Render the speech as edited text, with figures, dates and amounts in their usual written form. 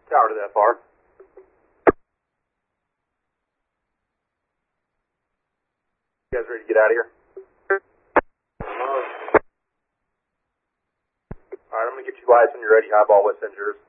Tower to that far. You guys ready to get out of here? Alright, I'm going to get you lights when you're ready. Highball, West End, yours.